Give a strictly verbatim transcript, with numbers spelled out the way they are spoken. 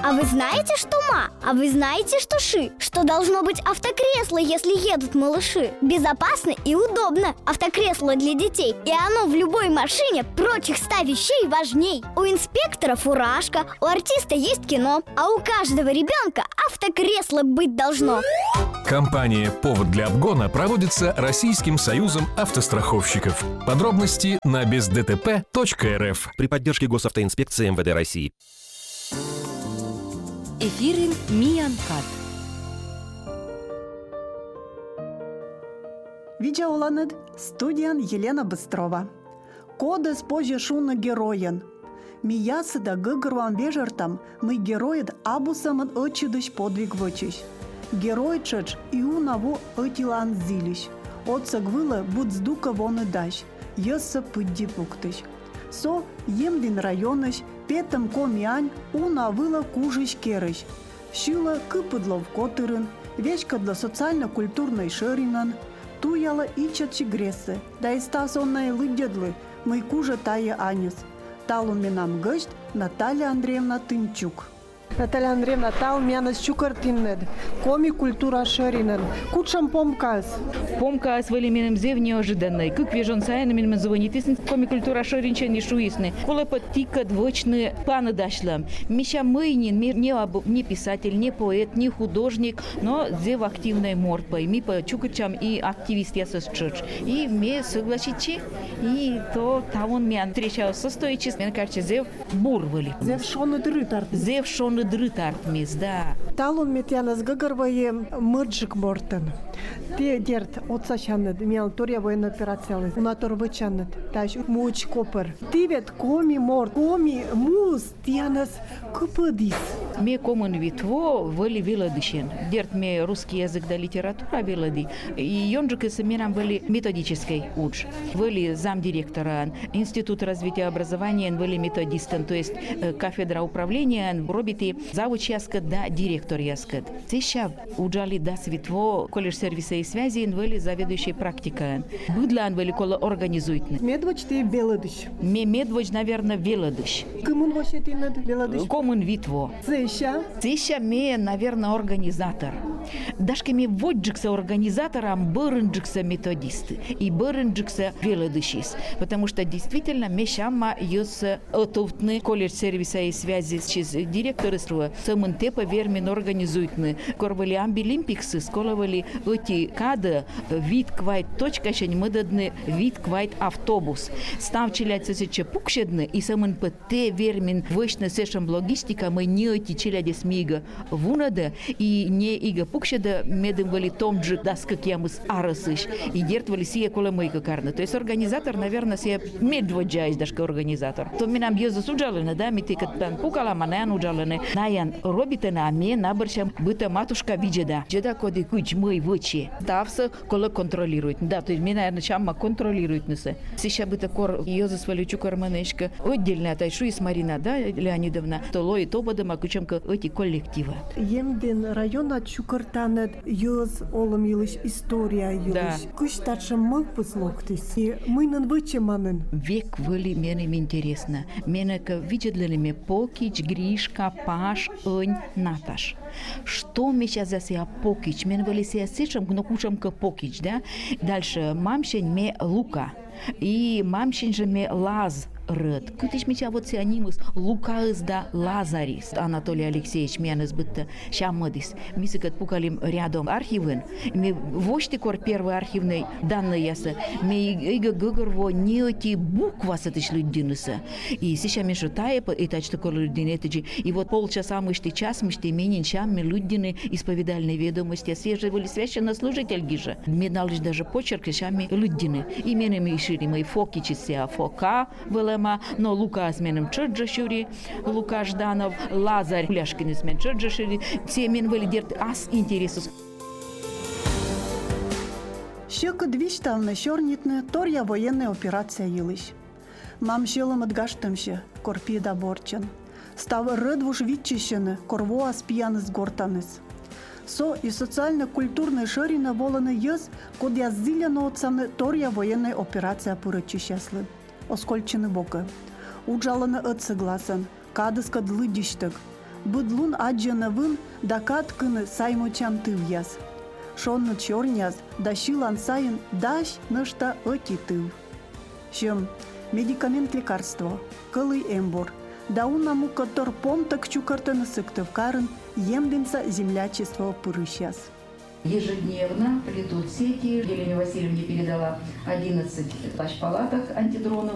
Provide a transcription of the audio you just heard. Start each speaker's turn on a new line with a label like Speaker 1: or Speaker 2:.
Speaker 1: А вы знаете, что ма? А вы знаете, что ши? Что должно быть автокресло, если едут малыши? Безопасно и удобно. Автокресло для детей. И оно в любой машине прочих ста вещей важней. У инспектора фуражка, у артиста есть кино, а у каждого ребенка автокресло быть должно.
Speaker 2: Компания «Повод для обгона» проводится Российским союзом автостраховщиков. Подробности на без дэ тэ пэ точка эр эф
Speaker 3: при поддержке Госавтоинспекции эм вэ дэ России.
Speaker 4: Эфирин Миянкат.
Speaker 5: Видеоланет студиян Елена Быстрова. Коды спозже шуна героен. Миясы да гыгыруан вежертам мы героид абусамын очидыш подвиг вычищ. Герой чедж и унаву отилан зилищ. Отсак вылы будздука вон и дащ. Йыссы пыдди пуктыш. Со емдин районыш, петым комиань уна выла кужыш керыш. Шила кыпыдлов котырын, вешка для социально-культурной шеринан, туяла ичат чигрессы, да и стасонные лыдедлы, мы кужа тая анис. Талун минам гышт Наталья Андреевна Тынчук.
Speaker 6: Наталья Андреевна, тал мянас чукартиннед, коми культура шеринен, кучам помкас.
Speaker 7: Помкас вели минем зев неожиданный, как вижен сайна минем звонитисн, коми культура шеринчен не шуисны. Коли потика двочны паны дашлам. Миша мыйнин, не не писатель, не поэт, не художник, но зев активной мордой. Ми по чукачам и активист я сосчуч. И мне согласите, и то тавон мян встречался со стоичис, мне кажется, зев бурвали.
Speaker 6: Зев шоны дрытар.
Speaker 7: Зев шоны дрытарт мис, да.
Speaker 6: Талун метянас гыгырвае мырджик мортен. Те дерт отсачанет, мян торя военная операция, унатор вычанет, таш муч копер. Ти вет коми морт, коми мус, тянас купадис.
Speaker 7: Ме комын витво вели виладышен. Дерт ме русский язык да литература вилади. И йонжик с миром вели методической уч. Вели замдиректора Института развития образования, вели методистен, то есть кафедра управления, робити завуч яскат да директор яскат. Сейчас уджали да свитво колледж сервиса и связи, вели заведующий практика. Быдлан вели коло организует.
Speaker 6: Медвоч ты веладыш.
Speaker 7: Ме медвоч, наверное, веладыш.
Speaker 6: Кымын вообще ты над веладыш?
Speaker 7: Комын витво.
Speaker 6: Зеща?
Speaker 7: Зеща ме, наверное, организатор. Дашка ме воджикса организатором, бырынджикса методисты и бырынджикса веладышис. Потому что действительно ме шамма юс отовтны колледж сервиса и связи с директоры струа. Самын тепа вермин организуйтны. Корвали амбилимпиксы, сколовали эти кады вид квайт точка шень мыдадны вид квайт автобус. Ставчиляться сече пукшедны и самын пте вермин вышны сешем логистика мы не эти челяди смига вунада и не ига пукшеда медым вали томджи даскак ямыс арасыш и дертвали сия кола мыйка карна. То есть организатор, наверное, сия медводжайс дашка организатор. То минам бьёза суджалына, да, мити кат пан пукала манаян уджалыны. Наян робите на ме наборщам быта матушка виджеда. Джеда коди куч мый вычи. Давса кола контролирует. Да, то есть меня, наверное, чамма контролирует несе. Сища быта кор Йоза свалючу карманешка. Отдельная тайшу из Марина, да, Леонидовна. То лой то бодама кучемка эти коллектива.
Speaker 6: Емден района чукартанет Йоз олым юлыш история юлыш. Куш тача мык пыслоктис. И мыйнын вычеманын.
Speaker 7: Век вели менем интересно. Менека виджедлили ме Покич, Гришка, Паш, Ынь, Наташ. Что мы сейчас за себя Покич? Мен вели себя сечем, но кушем-ка Покич, да? Дальше мамщень ме Лука. И мамщень же ме Лаз. Рыд. Кутиш меча вот се анимус Лукаыз да Лазарис. Анатолий Алексеевич мяныз бытта шаммадис. Мисы кат пукалим рядом архивын. Ми вошти кор первый архивный данные яса. Ми ига гыгырво не эти буква сатыш люддинуса. И сейчас ми шутая по этачта кор люддинетичи. И вот полчаса мышти час мышти менин шам ми люддины исповедальной ведомости. Свежевали священнослужитель гижа. Ми налыш даже почерк шами люддины. Имена ми шири мои фокичи сеа фока было. Но Лука сменим чырджа шури, Лука Жданов, Лазарь Пляшкин смен чырджа шури. Все мен валидерт ас интересус.
Speaker 5: Щека двиштавна щорнитна торя военная операция юлыш. Мам щелом отгаштамще, корпи да борчен. Став рыдвуш витчищены, корво аспияныз гортаныз. Со и социально-культурная ширина воланы ез, код я зиляно отцаны торя военная операция пурычищаслы. Оскольчины бока. Уджаланы ët согласен, кадыска длыдиштык. Быдлун аджанавын да каткыны саймучан тывяз. Шонны чорняз да щилан сайын дащ нышта оти тыв. Шем медикамент лекарство, кылый эмбор, да унаму котор помтак чукартаны сыктывкарын емденса землячество пырыщас.
Speaker 7: Ежедневно плетут сети. Елене Васильевне передала одиннадцать палаток антидронов.